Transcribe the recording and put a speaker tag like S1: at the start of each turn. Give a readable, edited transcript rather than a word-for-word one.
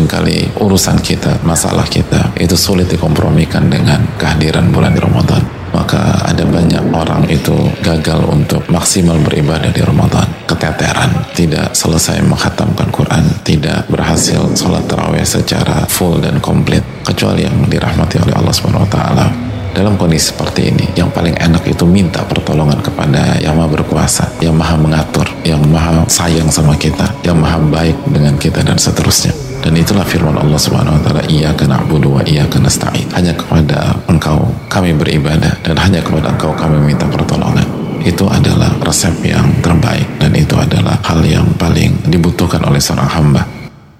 S1: seringkali urusan kita, masalah kita itu sulit dikompromikan dengan kehadiran bulan Ramadan. Maka ada banyak orang itu gagal untuk maksimal beribadah di Ramadan, keteteran, tidak selesai menghatamkan Quran, tidak berhasil sholat tarawih secara full dan komplit, kecuali yang dirahmati oleh Allah Subhanahu wa Ta'ala. Dalam kondisi seperti ini, yang paling enak itu minta pertolongan kepada yang maha berkuasa, yang maha mengatur, yang maha sayang sama kita, yang maha baik dengan kita, dan seterusnya. Dan itulah firman Allah Subhanahu wa Ta'ala, iyyaka na'budu wa iyyaka nasta'in. Hanya kepada Engkau kami beribadah, dan hanya kepada Engkau kami minta pertolongan. Itu adalah resep yang terbaik, dan itu adalah hal yang paling dibutuhkan oleh seorang hamba